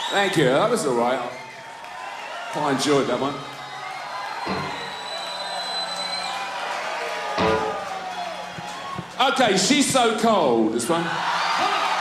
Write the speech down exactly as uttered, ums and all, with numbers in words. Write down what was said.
Thank you, that was all right. I enjoyed that one. Okay, She's So Cold, this one.